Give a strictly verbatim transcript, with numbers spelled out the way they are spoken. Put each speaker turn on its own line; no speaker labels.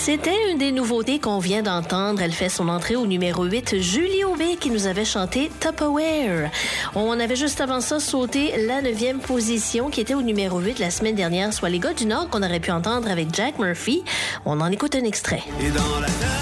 C'était une des nouveautés qu'on vient d'entendre. Elle fait son entrée au numéro huit, Julie Aubé, qui nous avait chanté Tupperware. On avait juste avant ça sauté la neuvième position, qui était au numéro huit la semaine dernière, soit les gars du Nord qu'on aurait pu entendre avec Jack Murphy. On en écoute un extrait. Et dans la